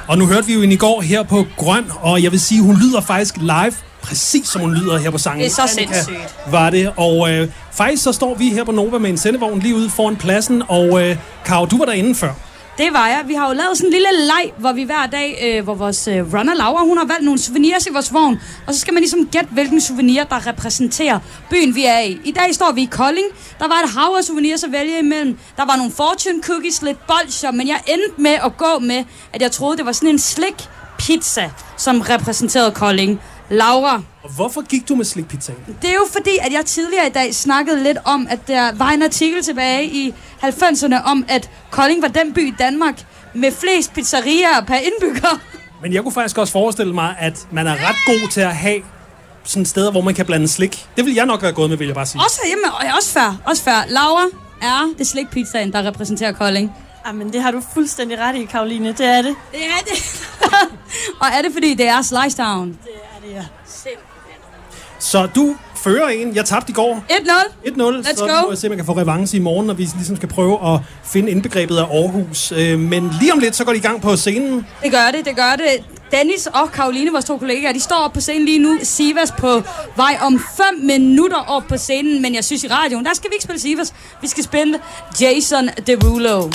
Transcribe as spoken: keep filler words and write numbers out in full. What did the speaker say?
Og nu hørte vi jo hende i går her på Grøn, og jeg vil sige, hun lyder faktisk live, præcis som hun lyder her på sangen. Det er så sindssygt. Var det, og øh, faktisk så står vi her på Nova med en sendevogn lige ude foran pladsen, og øh, Karo, du var derinde før. Det var jeg. Vi har jo lavet sådan en lille leg, hvor vi hver dag, øh, hvor vores øh, runner Laura, hun har valgt nogle souvenirs i vores vogn, og så skal man ligesom gætte, hvilken souvenir, der repræsenterer byen, vi er i. I dag står vi i Kolding. Der var et hav af souvenirs at vælge imellem. Der var nogle fortune cookies, lidt bolsjer, men jeg endte med at gå med, at jeg troede, det var sådan en slik pizza, som repræsenterede Kolding. Laura. Og hvorfor gik du med slikpizzaen? Det er jo fordi, at jeg tidligere i dag snakkede lidt om, at der var en artikel tilbage i halvfemserne om, at Kolding var den by i Danmark med flest pizzerier per indbygger. Men jeg kunne faktisk også forestille mig, at man er ret god til at have sådan steder, hvor man kan blande slik. Det vil jeg nok være gået med, vil jeg bare sige. Også herhjemme, og også fair, også fair. Laura er det slikpizzaen, der repræsenterer Kolding. Jamen, det har du fuldstændig ret i, Karoline. Det er det. Det er det. Og er det, fordi det er Slice Town? Det er det, ja. Så du fører en. Jeg tabte i går. et nul. et nul. Let's så go. må jeg se, om jeg kan få revanche i morgen, når vi ligesom skal prøve at finde indbegrebet af Aarhus. Men lige om lidt, så går de i gang på scenen. Det gør det, det gør det. Dennis og Karoline, vores to kollegaer, de står op på scenen lige nu. Sivas på vej om fem minutter op på scenen. Men jeg synes i radioen, der skal vi ikke spille Sivas. Vi skal spille Jason Derulo.